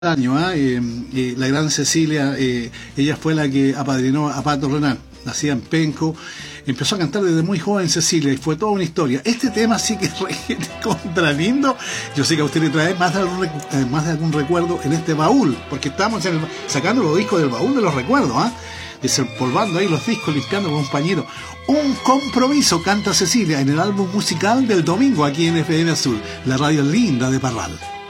años, la gran Cecilia, ella fue la que apadrinó a Pato Renal, nacida en Penco, empezó a cantar desde muy joven Cecilia y fue toda una historia. Este tema sí que es contra lindo. Yo sé que a usted le trae más de algún recuerdo en este baúl, porque estamos sacando los discos del baúl de los recuerdos, desempolvando ahí los discos, limpiando con un pañero. Un compromiso, canta Cecilia en el álbum musical del domingo aquí en FM Azul, la radio linda de Parral.